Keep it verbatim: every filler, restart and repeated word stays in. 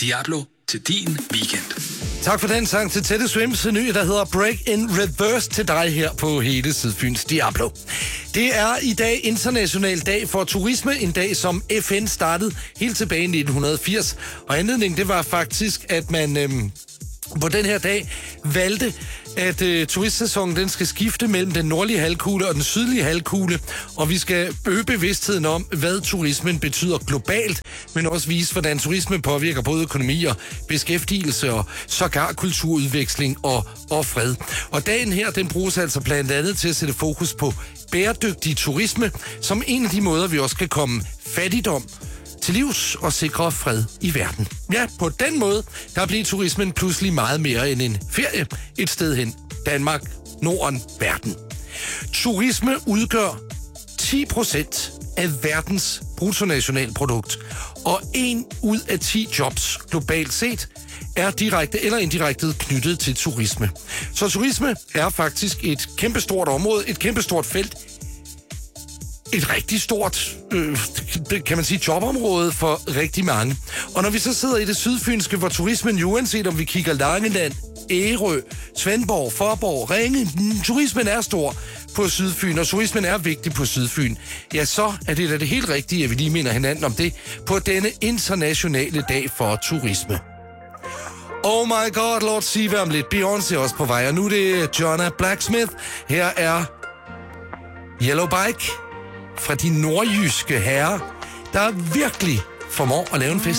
Diablo til din weekend. Tak for den sang til Teddy Swims ny, der hedder Break in Reverse til dig her på hele Sydfyns Diablo. Det er i dag international dag for turisme, en dag som F N startede helt tilbage i nitten firs. Og anledningen det var faktisk, at man øhm, på den her dag valgte, at øh, turistsæsonen den skal skifte mellem den nordlige halvkugle og den sydlige halvkugle, og vi skal øge bevidstheden om, hvad turismen betyder globalt, men også vise, hvordan turisme påvirker både økonomi og beskæftigelse og sågar kulturudveksling og, og fred. Og dagen her, den bruges altså blandt andet til at sætte fokus på bæredygtig turisme, som en af de måder, vi også kan komme fattigdom til livs og sikre fred i verden. Ja, på den måde, der bliver turismen pludselig meget mere end en ferie et sted hen. Danmark, Norden, verden. Turisme udgør ti procent af verdens bruttonationalprodukt, og en ud af ti jobs globalt set er direkte eller indirekte knyttet til turisme. Så turisme er faktisk et kæmpestort område, et kæmpestort felt, et rigtig stort, øh, kan man sige, jobområde for rigtig mange. Og når vi så sidder i det sydfynske, hvor turismen jo uanset om vi kigger Langeland, Ærø, Svendborg, Fåborg, Ringe, turismen er stor på Sydfyn, og turismen er vigtig på Sydfyn, ja, så er det da det helt rigtige, at vi lige minder hinanden om det på denne internationale dag for turisme. Oh my god, Lord Siva om lidt. Beyoncé også på vej, og nu er det Jonna Blacksmith. Her er Yellow Bike fra de nordjyske herrer, der virkelig formår at lave en fest.